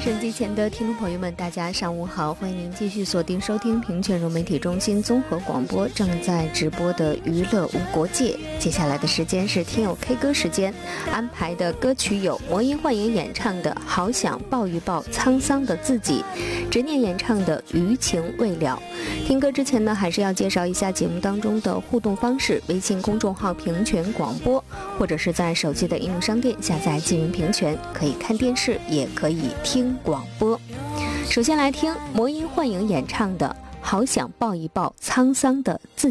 收音机前的听众朋友们，大家上午好，欢迎您继续锁定收听平泉融媒体中心综合广播正在直播的娱乐无国界。接下来的时间是听友 K 歌时间，安排的歌曲有魔音幻影演唱的《好想抱一抱沧桑的自己》，执念演唱的《余情未了》。听歌之前呢，还是要介绍一下节目当中的互动方式：微信公众号平泉广播，或者是在手机的应用商店下载金云平泉，可以看电视，也可以听广播。首先来听魔音幻影演唱的《好想抱一抱沧桑的自己》。